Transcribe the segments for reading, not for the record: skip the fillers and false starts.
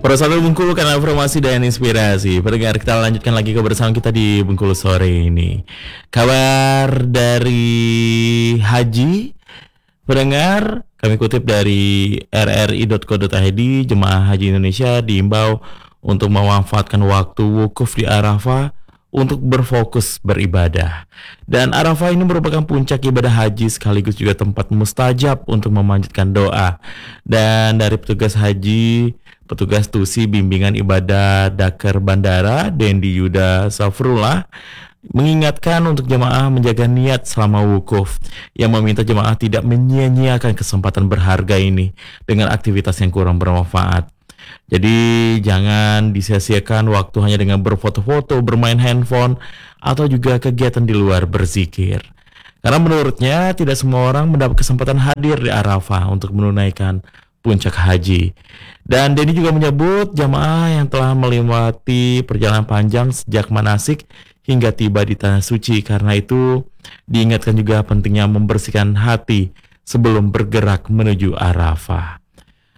Persatu Bengkulu karena informasi dan inspirasi. Pendengar, kita lanjutkan lagi kebersamaan kita di Bengkulu sore ini. Kabar dari Haji, pendengar, kami kutip dari rri.co.id, jemaah haji Indonesia diimbau untuk memanfaatkan waktu wukuf di Arafah untuk berfokus beribadah. Dan Arafah ini merupakan puncak ibadah haji sekaligus juga tempat mustajab untuk memanjatkan doa. Dan dari petugas haji, petugas TUSI Bimbingan Ibadah Daker Bandara, Dendi Yuda Safrullah, mengingatkan untuk jemaah menjaga niat selama wukuf, yang meminta jemaah tidak menyia-nyiakan kesempatan berharga ini dengan aktivitas yang kurang bermanfaat. Jadi jangan disia-siakan waktu hanya dengan berfoto-foto, bermain handphone, atau juga kegiatan di luar berzikir. Karena menurutnya tidak semua orang mendapat kesempatan hadir di Arafah untuk menunaikan puncak haji. Dan Denny juga menyebut jamaah yang telah melewati perjalanan panjang sejak manasik hingga tiba di tanah suci. Karena itu diingatkan juga pentingnya membersihkan hati sebelum bergerak menuju Arafah.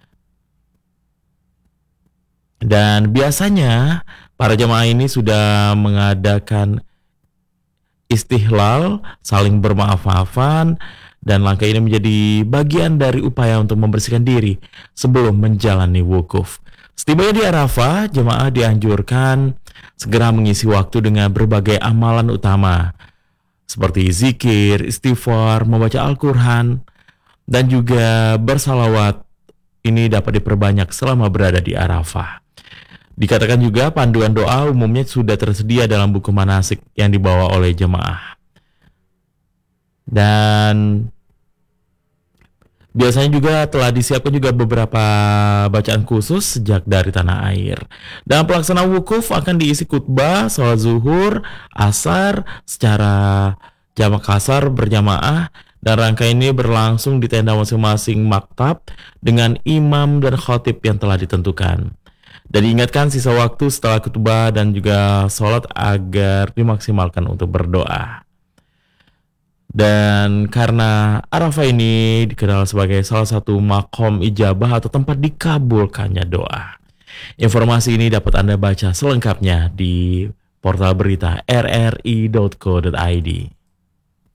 Dan biasanya para jamaah ini sudah mengadakan istihlal, saling bermaaf-maafan, dan langkah ini menjadi bagian dari upaya untuk membersihkan diri sebelum menjalani wukuf. Setibanya di Arafah, jemaah dianjurkan segera mengisi waktu dengan berbagai amalan utama seperti zikir, istighfar, membaca Al-Quran, dan juga bersalawat. Ini dapat diperbanyak selama berada di Arafah. Dikatakan juga panduan doa umumnya sudah tersedia dalam buku manasik yang dibawa oleh jemaah. Dan biasanya juga telah disiapkan juga beberapa bacaan khusus sejak dari tanah air. Dalam pelaksanaan wukuf akan diisi khutbah, sholat zuhur, asar secara jamak kasar berjamaah, dan rangkaian ini berlangsung di tenda masing-masing maktab dengan imam dan khatib yang telah ditentukan. Dan diingatkan sisa waktu setelah khutbah dan juga sholat agar dimaksimalkan untuk berdoa. Dan karena Arafah ini dikenal sebagai salah satu makom ijabah atau tempat dikabulkannya doa. Informasi ini dapat Anda baca selengkapnya di portal berita rri.co.id.